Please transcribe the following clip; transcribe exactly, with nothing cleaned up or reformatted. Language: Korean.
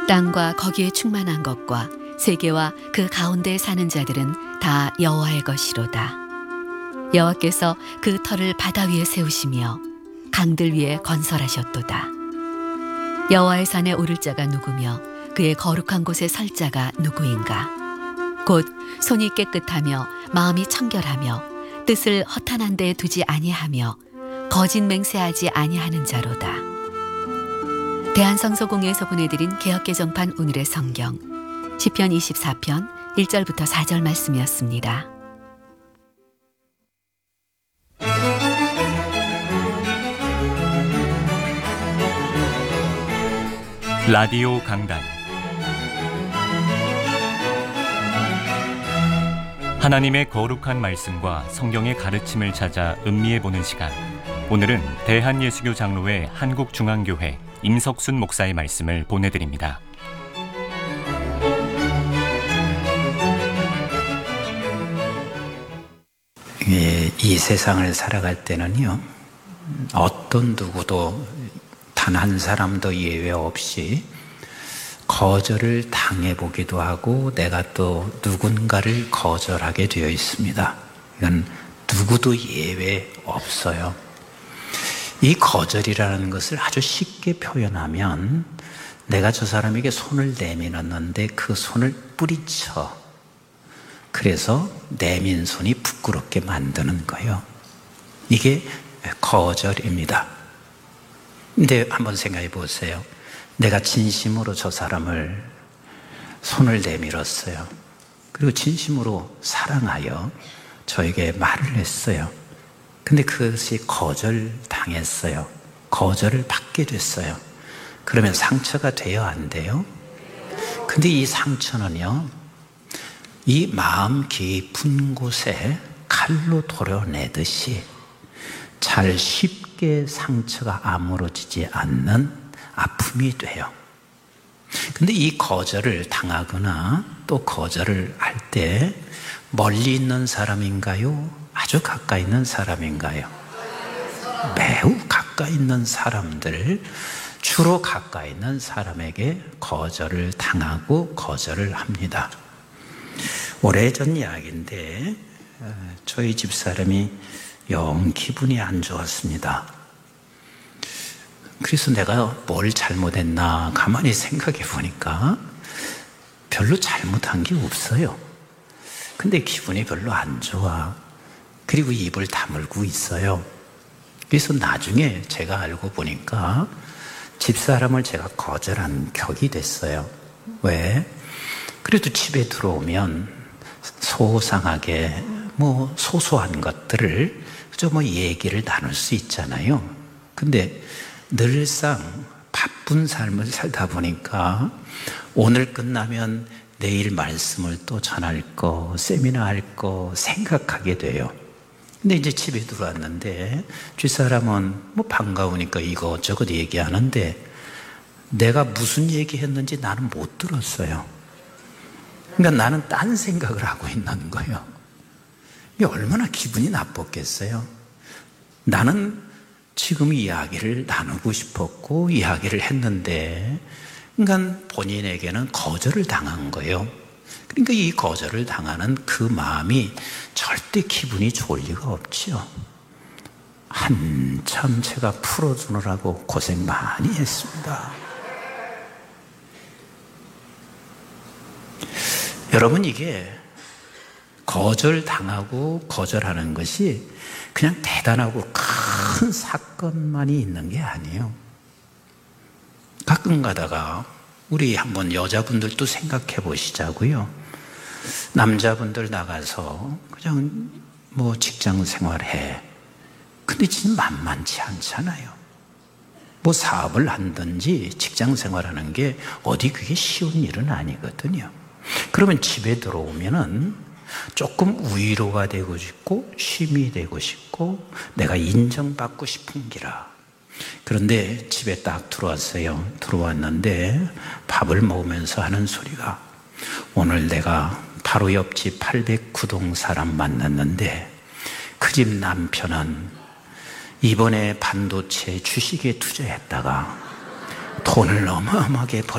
땅과 거기에 충만한 것과 세계와 그 가운데 사는 자들은 다 여호와의 것이로다. 여호와께서 그 터를 바다 위에 세우시며 강들 위에 건설하셨도다. 여호와의 산에 오를 자가 누구며 그의 거룩한 곳에 설 자가 누구인가? 곧 손이 깨끗하며 마음이 청결하며 뜻을 허탄한 데 두지 아니하며 거짓 맹세하지 아니하는 자로다. 대한성서공회에서 보내드린 개역개정판 오늘의 성경 시편 이십사 편 일 절부터 사 절 말씀이었습니다. 라디오 강단, 하나님의 거룩한 말씀과 성경의 가르침을 찾아 음미해보는 시간. 오늘은 대한예수교 장로회 한국중앙교회 임석순 목사의 말씀을 보내드립니다. 이 세상을 살아갈 때는요, 어떤 누구도 단 한 사람도 예외 없이 거절을 당해보기도 하고 내가 또 누군가를 거절하게 되어 있습니다. 이건 누구도 예외 없어요. 이 거절이라는 것을 아주 쉽게 표현하면 내가 저 사람에게 손을 내밀었는데 그 손을 뿌리쳐, 그래서 내민 손이 부끄럽게 만드는 거예요. 이게 거절입니다. 근데 한번 생각해 보세요. 내가 진심으로 저 사람을 손을 내밀었어요. 그리고 진심으로 사랑하여 저에게 말을 했어요. 근데 그것이 거절당했어요. 거절을 받게 됐어요. 그러면 상처가 돼요, 안 돼요? 근데 이 상처는요, 이 마음 깊은 곳에 칼로 도려내듯이 잘 쉽게 상처가 아물어지지 않는 아픔이 돼요. 근데 이 거절을 당하거나 또 거절을 할 때 멀리 있는 사람인가요? 아주 가까이 있는 사람인가요? 매우 가까이 있는 사람들, 주로 가까이 있는 사람에게 거절을 당하고 거절을 합니다. 오래전 이야기인데 저희 집사람이 영 기분이 안 좋았습니다. 그래서 내가 뭘 잘못했나 가만히 생각해 보니까 별로 잘못한 게 없어요. 근데 기분이 별로 안 좋아. 그리고 입을 다물고 있어요. 그래서 나중에 제가 알고 보니까 집사람을 제가 거절한 격이 됐어요. 왜? 그래도 집에 들어오면 소상하게 뭐 소소한 것들을 그저 뭐 얘기를 나눌 수 있잖아요. 근데 늘상 바쁜 삶을 살다 보니까 오늘 끝나면 내일 말씀을 또 전할 거, 세미나 할 거 생각하게 돼요. 근데 이제 집에 들어왔는데 뒷사람은 뭐 반가우니까 이것저것 얘기하는데 내가 무슨 얘기했는지 나는 못 들었어요. 그러니까 나는 딴 생각을 하고 있는 거예요. 이게 얼마나 기분이 나빴겠어요. 나는 지금 이야기를 나누고 싶었고 이야기를 했는데, 그러니까 본인에게는 거절을 당한 거예요. 그러니까 이 거절을 당하는 그 마음이 절대 기분이 좋을 리가 없죠. 한참 제가 풀어주느라고 고생 많이 했습니다. 여러분, 이게 거절당하고 거절하는 것이 그냥 대단하고 큰 사건만이 있는 게 아니에요. 가끔 가다가 우리 한번 여자분들도 생각해 보시자고요. 남자분들 나가서 그냥 뭐 직장 생활해. 근데 진짜 만만치 않잖아요. 뭐 사업을 한든지 직장 생활하는 게 어디 그게 쉬운 일은 아니거든요. 그러면 집에 들어오면은 조금 위로가 되고 싶고 쉼이 되고 싶고 내가 인정받고 싶은 기라. 그런데 집에 딱 들어왔어요. 들어왔는데 밥을 먹으면서 하는 소리가, 오늘 내가 바로 옆집 팔백구 동 사람 만났는데 그 집 남편은 이번에 반도체 주식에 투자했다가 돈을 어마어마하게 벌